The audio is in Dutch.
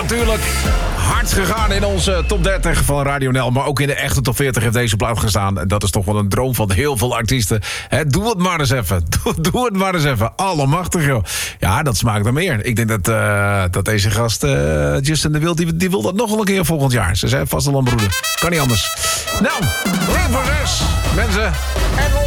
natuurlijk hard gegaan in onze top 30 van Radio NL. Maar ook in de echte top 40 heeft deze plaat gestaan. En dat is toch wel een droom van heel veel artiesten. Doe het maar eens even. Doe het maar eens even. Allemachtig, joh. Ja, dat smaakt er meer. Ik denk dat deze gast, Justin de Wild, die wil dat nog wel een keer volgend jaar. Ze zijn vast al een broeder. Kan niet anders. Nou, lieve rest, mensen.